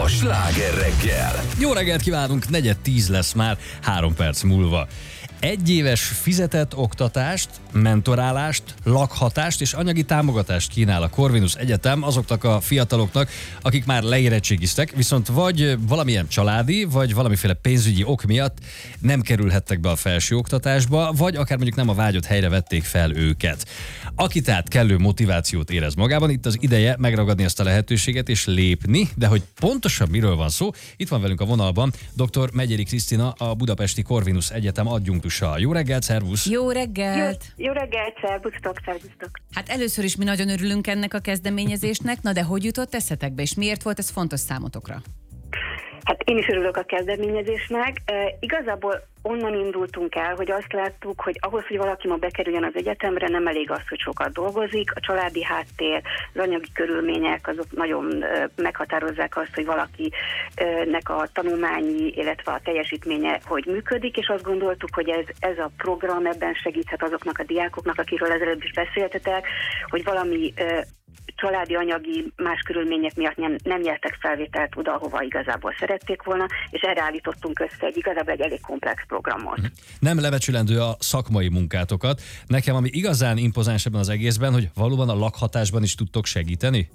Sláger reggel. Jó reggelt kívánunk, 9:10 lesz már 3 perc múlva. Egyéves fizetett oktatást, mentorálást, lakhatást és anyagi támogatást kínál a Corvinus Egyetem azoknak a fiataloknak, akik már leérettségiztek, viszont vagy valamilyen családi, vagy valamiféle pénzügyi ok miatt nem kerülhettek be a felsőoktatásba, vagy akár mondjuk nem a vágyott helyre vették fel őket. Aki tehát kellő motivációt érez magában, itt az ideje megragadni ezt a lehetőséget és lépni, de hogy pontosan miről van szó, itt van velünk a vonalban dr. Megyeri Krisztina, a Budapesti Corvinus Egyetem adjunktusa. Jó reggelt, szervusz! Jó reggelt! Jó reggelt, szervusztok! Hát először is mi nagyon örülünk ennek a kezdeményezésnek, na de hogy jutott eszetekbe, és miért volt ez fontos számotokra? Hát én is örülök a kezdeményezésnek. Igazából onnan indultunk el, hogy azt láttuk, hogy ahhoz, hogy valaki ma bekerüljön az egyetemre, nem elég az, hogy sokat dolgozik. A családi háttér, az anyagi körülmények, azok nagyon meghatározzák azt, hogy valakinek a tanulmányi, illetve a teljesítménye hogy működik, és azt gondoltuk, hogy ez a program ebben segíthet azoknak a diákoknak, akiről ezelőtt is beszéltetek, hogy valami családi, anyagi, más körülmények miatt nem nyertek felvételt oda, ahova igazából szerették volna, és erre állítottunk össze igazából egy elég komplex programot. Nem lebecsülendő a szakmai munkátokat. Nekem ami igazán impozáns ebben az egészben, hogy valóban a lakhatásban is tudtok segíteni?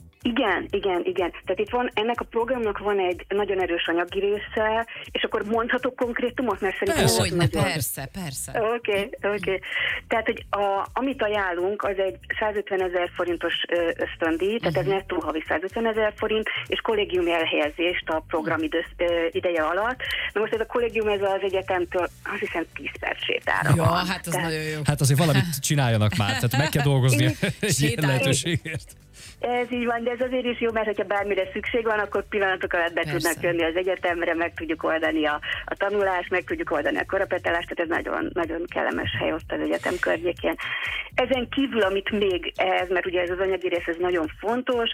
Igen. Tehát itt van, ennek a programnak van egy nagyon erős anyagi része, és akkor mondhatok konkrétumot, mert szerintem... Persze. Oké. Tehát, hogy amit ajánlunk, az egy 150 000 forintos ösztöndíj, tehát ez nettó havi 150 000 forint, és kollégiumi elhelyezést a program ideje alatt. Na most ez a kollégium, ez az egyetemtől azt hiszem 10 perc sétára van. Hát az nagyon jó. Hát azért valamit csináljanak már, tehát meg kell dolgozni egy ilyen lehetőségért. Ez így van, de ez azért is jó, mert hogyha bármire szükség van, akkor pillanatok alatt be tudnak jönni az egyetemre, meg tudjuk oldani a tanulást, meg tudjuk oldani a korapetálást, tehát ez nagyon, nagyon kellemes hely ott az egyetem környékén. Ezen kívül, amit még mert ugye ez az anyagi rész, ez nagyon fontos,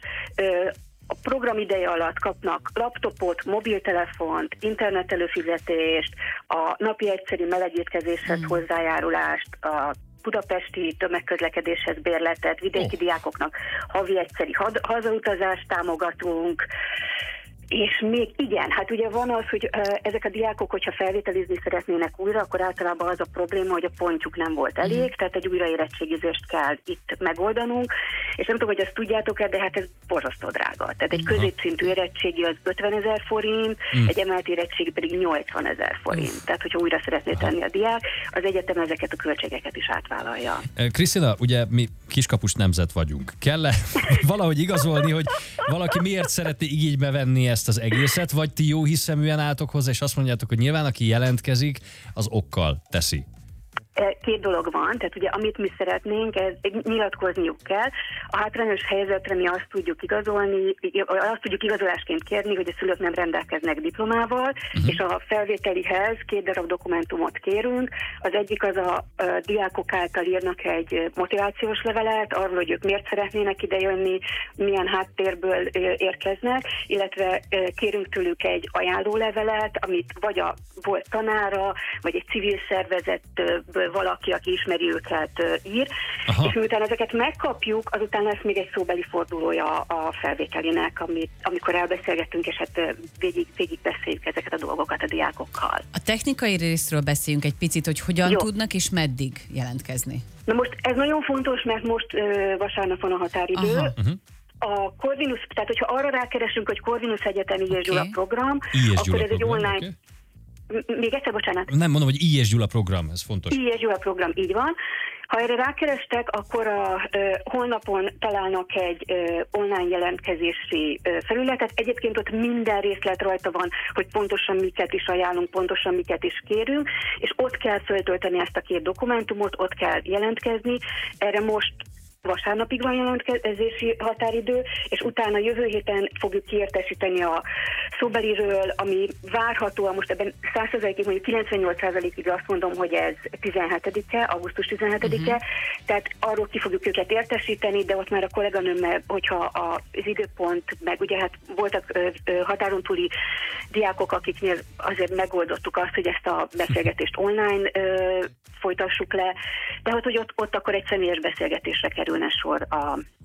a program ideje alatt kapnak laptopot, mobiltelefont, internet előfizetést, a napi egyszerű melegétkezéshez hozzájárulást, a budapesti tömegközlekedéshez bérletet, vidéki diákoknak havi egyszeri hazautazást támogatunk, és még igen, hát ugye van az, hogy ezek a diákok, hogyha felvételizni szeretnének újra, akkor általában az a probléma, hogy a pontjuk nem volt elég, tehát egy újraérettségizést kell itt megoldanunk, és nem tudom, hogy azt tudjátok-e, de hát ez borzasztó drága. Tehát egy középszintű érettségi az 50 000 forint, egy emelt érettségi pedig 80 000 forint. Tehát, hogyha újra szeretné tenni a diák, az egyetem ezeket a költségeket is átvállalja. Krisztina, ugye mi kiskapus nemzet vagyunk. Kell-e valahogy igazolni, hogy valaki miért szeretné igénybe venni ezt az egészet, vagy ti jó hiszeműen álltok hozzá, és azt mondjátok, hogy nyilván aki jelentkezik, az okkal teszi? Két dolog van, tehát ugye amit mi szeretnénk, ez nyilatkozniuk kell. A hátrányos helyzetre mi azt tudjuk igazolásként kérni, hogy a szülők nem rendelkeznek diplomával, és a felvételihez 2 darab dokumentumot kérünk. Az egyik az a diákok által írnak egy motivációs levelet, arról, hogy ők miért szeretnének idejönni, milyen háttérből érkeznek, illetve kérünk tőlük egy ajánlólevelet, amit vagy a volt tanára, vagy egy civil szervezetből valaki, aki ismeri őket ír, és miután ezeket megkapjuk, azután lesz még egy szóbeli fordulója a felvételinek, amikor elbeszélgetünk, és hát végig beszéljük ezeket a dolgokat a diákokkal. A technikai részről beszéljünk egy picit, hogy hogyan tudnak és meddig jelentkezni. Na most ez nagyon fontos, mert most vasárnap van a határidő. A Corvinus, tehát hogyha arra rákeresünk, hogy Corvinus Egyetem I.S. Gyula program, akkor ez egy online... Okay. Még egyszer, bocsánat. Nem, mondom, hogy I.S. Gyula program, ez fontos. I.S. Gyula program, így van. Ha erre rákerestek, akkor a honlapon találnak egy online jelentkezési felületet. Egyébként ott minden részlet rajta van, hogy pontosan miket is ajánlunk, pontosan miket is kérünk, és ott kell föltölteni ezt a 2 dokumentumot, ott kell jelentkezni. Erre most vasárnapig van jelentkezési határidő, és utána jövő héten fogjuk kiértesíteni a szóbeliről, ami várhatóan, most ebben 100%-ig, mondjuk 98%-ig azt mondom, hogy ez 17-e, augusztus 17-e, tehát arról ki fogjuk őket értesíteni, de ott már a kolléganőmmel, hogyha az időpont, meg ugye hát voltak határon túli diákok, akiknél azért megoldottuk azt, hogy ezt a beszélgetést online folytassuk le, de hogy ott akkor egy személyes beszélgetésre kerülne sor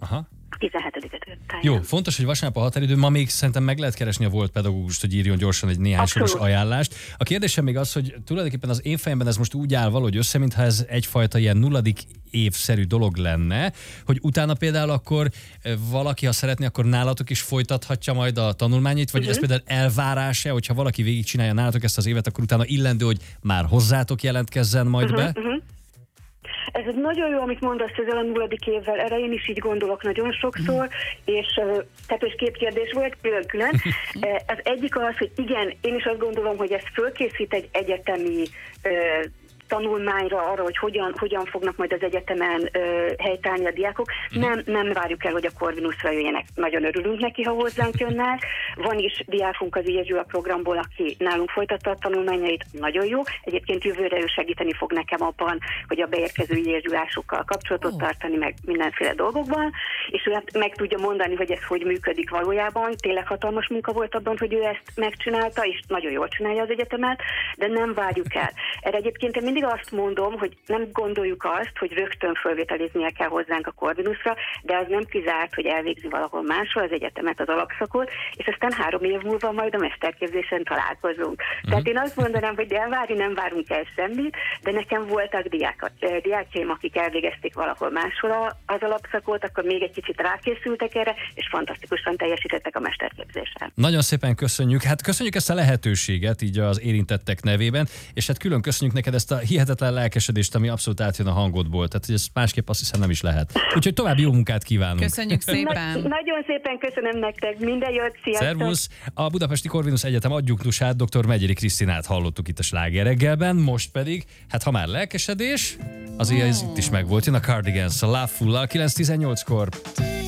17-et után. Jó, fontos, hogy vasárnap a határidő, ma még szerintem meg lehet keresni a volt pedagógust, hogy írjon gyorsan egy néhány soros ajánlást. A kérdésem még az, hogy tulajdonképpen az én fejemben ez most úgy áll valahogy össze, mintha ez egyfajta ilyen nulladik évszerű dolog lenne, hogy utána például akkor valaki, ha szeretné, akkor nálatok is folytathatja majd a tanulmányait, vagy ez például elvárás-e, hogyha valaki végigcsinálja nálatok ezt az évet, akkor utána illendő, hogy már hozzátok jelentkezzen majd be? Ez nagyon jó, amit mondasz ezzel a nulladik évvel, erre én is így gondolok nagyon sokszor, és tehát és két kérdés volt, külön-külön. Az egyik az, hogy igen, én is azt gondolom, hogy ez fölkészít egy egyetemi tanulmányra, arra, hogy hogyan fognak majd az egyetemen helytállni a diákok. Nem várjuk el, hogy a Corvinusra jöjjenek. Nagyon örülünk neki, ha hozzánk jönnek. Van is diákunk az IEZSUA programból, aki nálunk folytatta a tanulmányait. Nagyon jó. Egyébként jövőre ő segíteni fog nekem abban, hogy a beérkező IEZSUÁsokkal kapcsolatot tartani, meg mindenféle dolgokban, és ő meg tudja mondani, hogy ez hogy működik valójában. Tényleg hatalmas munka volt abban, hogy ő ezt megcsinálta, és nagyon jól csinálja az egyetemet, de nem várjuk el. Erre egyébként én mindig azt mondom, hogy nem gondoljuk azt, hogy rögtön fölvételiznie kell hozzánk a Corvinusra, de az nem kizárt, hogy elvégzi valahol máshol az egyetemet, az alapszakot, és aztán 3 év múlva majd a mesterképzésen találkozunk. Tehát én azt mondanám, hogy elvárni nem várunk el semmit, de nekem voltak diákjaim, akik elvégezték valahol máshol az alapszakot, akkor még egy kicsit rákészültek erre, és fantasztikusan teljesítettek a mesterképzésen. Nagyon szépen köszönjük. Hát köszönjük ezt a lehetőséget így az érintettek nevében, és hát külön köszönjük neked ezt a hihetetlen lelkesedést, ami abszolút átjön a hangodból. Tehát, hogy ez másképp azt hiszem nem is lehet. Úgyhogy további jó munkát kívánunk. Köszönjük szépen. Nagyon szépen köszönöm nektek. Minden jót, sziasztok! Szervusz! A Budapesti Corvinus Egyetem adjunktusát, dr. Megyeri Krisztinát hallottuk itt a Sláger reggelben, most pedig, hát ha már lelkesedés, azért ez itt is megvolt. Jön a Cardigans, a Love Full-al 9:18-kor.